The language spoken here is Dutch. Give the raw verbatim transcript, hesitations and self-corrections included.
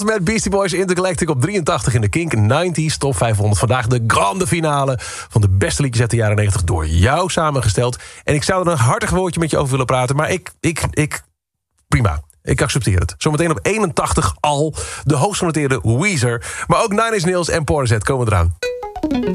Tot met Beastie Boys Intergalactic op drieëntachtig in de Kink negentig Top vijfhonderd. Vandaag de grande finale van de beste liedjes uit de jaren negentig door jou samengesteld. En ik zou er een hartig woordje met je over willen praten, maar ik, ik, ik, prima. Ik accepteer het. Zometeen op eenentachtig al de hoogst genoteerde Weezer. Maar ook Nine Inch Nails en Portishead komen eraan.